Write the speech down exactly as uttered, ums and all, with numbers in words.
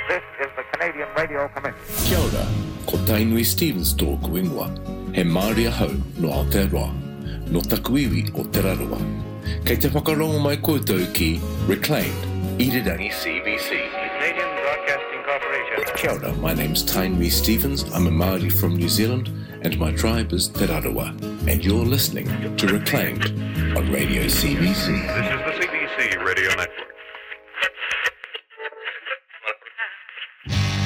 This is the Canadian Radio Commission. Kia ora, ko Tainui Stevens tōku ingoa. He Māori ahau no Aotearoa, no Takuiwi o Teraroa. Kei te whakarongo mai koutou ki Reclaimed, Irirangi C B C. Canadian Broadcasting Corporation. Kia ora, my name's Tainui Stevens. I'm a Māori from New Zealand, and my tribe is Te Raroa. And you're listening to Reclaimed on Radio C B C. This is the C B C Radio Network.